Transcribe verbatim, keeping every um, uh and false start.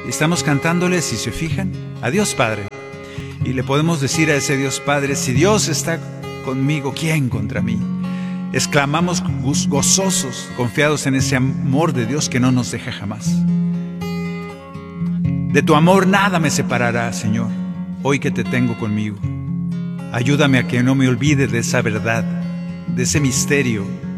Estamos cantándole, si se fijan, a Dios Padre. Y le podemos decir a ese Dios Padre: si Dios está conmigo, ¿quién contra mí? Exclamamos gozosos, confiados en ese amor de Dios que no nos deja jamás. De tu amor nada me separará, Señor, hoy que te tengo conmigo. Ayúdame a que no me olvide de esa verdad, de ese misterio